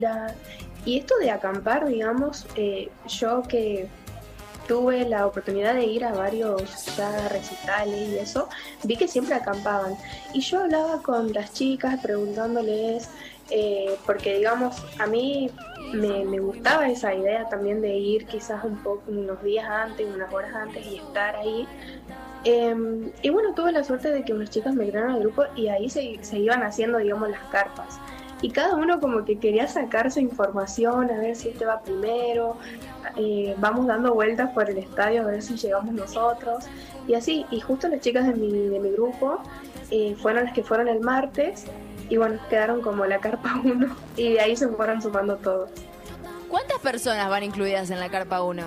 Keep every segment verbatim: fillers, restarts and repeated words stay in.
Y esto de acampar, digamos, eh, yo que tuve la oportunidad de ir a varios ya recitales y eso, vi que siempre acampaban. Y yo hablaba con las chicas preguntándoles, eh, porque digamos, a mí me, me gustaba esa idea también de ir quizás un poco unos días antes, unas horas antes y estar ahí. Eh, y bueno, tuve la suerte de que unas chicas me crearon al grupo y ahí se, se iban haciendo, digamos, las carpas. Y cada uno como que quería sacarse información, a ver si este va primero, eh, vamos dando vueltas por el estadio a ver si llegamos nosotros, y así, y justo las chicas de mi, de mi grupo eh, fueron las que fueron el martes, y bueno, quedaron como la carpa uno, y de ahí se fueron sumando todos. ¿Cuántas personas van incluidas en la carpa uno?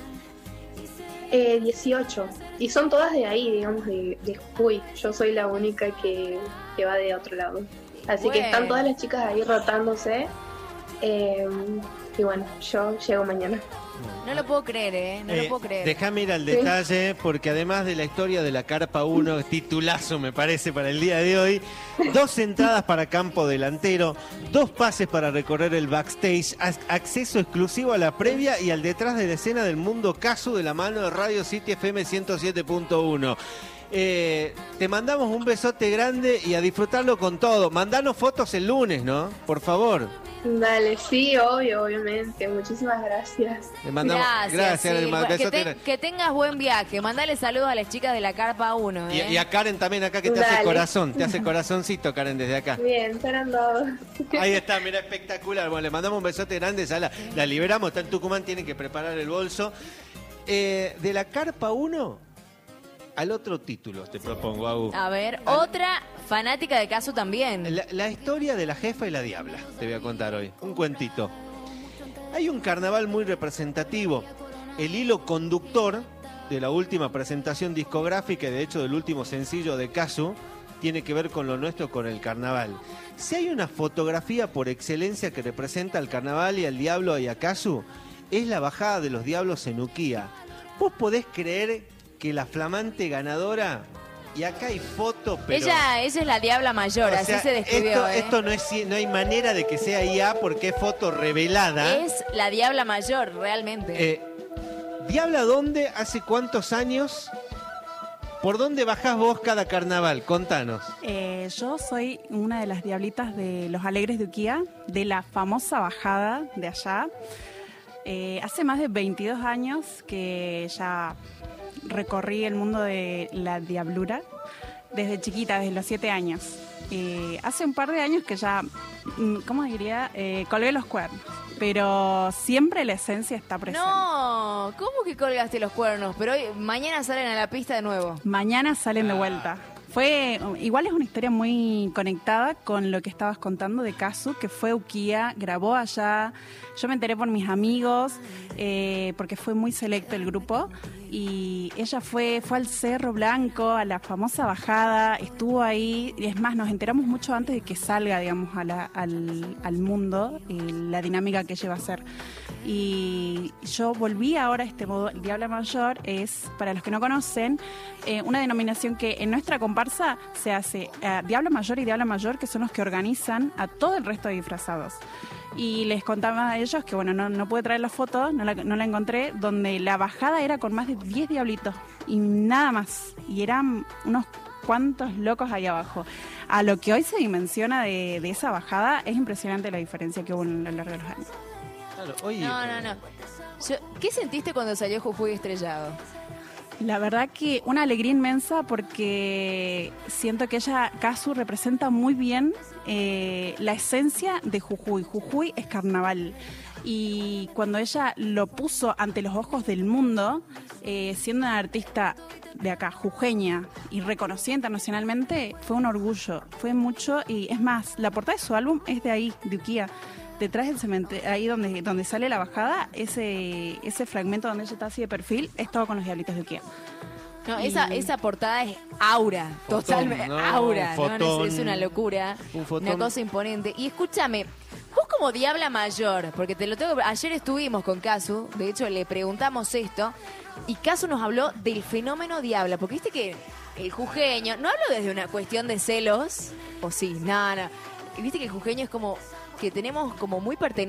Eh, dieciocho, y son todas de ahí, digamos, de, de Jujuy. Yo soy la única que, que va de otro lado. Así bueno. Que están todas las chicas ahí rotándose. Eh, y bueno, yo llego mañana. No lo puedo creer, ¿eh? No eh, lo puedo creer. Déjame ir al detalle, sí. Porque además de la historia de la Carpa uno, titulazo me parece para el día de hoy, dos entradas para campo delantero, dos pases para recorrer el backstage, acceso exclusivo a la previa y al detrás de la escena del Mundo Casu de la mano de Radio City F M ciento siete punto uno. Eh, te mandamos un besote grande y a disfrutarlo con todo. Mandanos fotos el lunes, ¿no? Por favor. Dale, sí, obvio, obviamente. Muchísimas gracias. Le mandamos, gracias, gracias sí. hermano. Que, te, que tengas buen viaje. Mandale saludos a las chicas de la Carpa uno. ¿eh? Y, y a Karen también acá que te Dale. hace corazón. Te hace corazoncito, Karen, desde acá. Bien, esperando. Ahí está, mira, espectacular. Bueno, le mandamos un besote grande. Ya la, la liberamos. Está en Tucumán, tienen que preparar el bolso. Eh, de la Carpa uno... al otro título te propongo, Agu. A ver, Al... otra fanática de Casu también. La, la historia de la jefa y la diabla, te voy a contar hoy. Un cuentito. Hay un carnaval muy representativo. El hilo conductor de la última presentación discográfica y de hecho del último sencillo de Casu tiene que ver con lo nuestro, con el carnaval. Si hay una fotografía por excelencia que representa al carnaval y al diablo y a Casu, es la bajada de los diablos en Uquía. ¿Vos podés creer que la flamante ganadora, y acá hay fotos, pero... Ella, ella es la diabla mayor, así sea, se describió. Esto, ¿eh? esto no, es, no hay manera de que sea I A porque es foto revelada. Es la diabla mayor, realmente. Eh, ¿Diabla dónde? ¿Hace cuántos años? ¿Por dónde bajás vos cada carnaval? Contanos. Eh, yo soy una de las diablitas de Los Alegres de Uquía, de la famosa bajada de allá. Eh, hace más de veintidós años que ya... recorrí el mundo de la diablura desde chiquita, desde los siete años. Eh, hace un par de años que ya, ¿cómo diría? Eh, colgué los cuernos, pero siempre la esencia está presente. No, ¿cómo que colgaste los cuernos? Pero hoy, mañana salen a la pista de nuevo. Mañana salen de vuelta. Fue, igual es una historia muy conectada con lo que estabas contando de Casu, que fue Uquía, grabó allá. Yo me enteré por mis amigos, eh, porque fue muy selecto el grupo. Y ella fue, fue al Cerro Blanco, a la famosa bajada, estuvo ahí. Y es más, nos enteramos mucho antes de que salga, digamos, a la, al, al mundo, eh, la dinámica que lleva a ser. Y yo volví ahora a este modo. El Diabla Mayor es, para los que no conocen, eh, una denominación que en nuestra comparsa se hace eh, Diabla Mayor y Diabla Mayor, que son los que organizan a todo el resto de disfrazados. Y les contaba a ellos que, bueno, no, no pude traer la foto, no la, no la encontré, donde la bajada era con más de diez diablitos y nada más. Y eran unos cuantos locos ahí abajo. A lo que hoy se dimensiona de, de esa bajada, es impresionante la diferencia que hubo a lo largo de los años. Claro, oye, no, no, no. Yo, ¿qué sentiste cuando salió Jujuy estrellado? La verdad que una alegría inmensa porque siento que ella, Casu, representa muy bien eh, la esencia de Jujuy. Jujuy es carnaval. Y cuando ella lo puso ante los ojos del mundo, eh, siendo una artista de acá, jujeña, y reconocida internacionalmente, fue un orgullo. Fue mucho, y es más, la portada de su álbum es de ahí, de Uquía. Detrás del cementerio, ahí donde, donde sale la bajada, ese, ese fragmento donde ella está así de perfil, es todo con los diablitos de Uquía. No, y... esa, esa portada es aura, fotón, totalmente, ¿no? Aura, ¿no? Es, es una locura, un una cosa imponente. Y escúchame, vos como diabla mayor, porque te lo tengo, ayer estuvimos con Casu, de hecho le preguntamos esto, y Casu nos habló del fenómeno diabla, porque viste que el jujeño, no hablo desde una cuestión de celos, o sí, no, no, viste que el jujeño es como que tenemos como muy perteneciente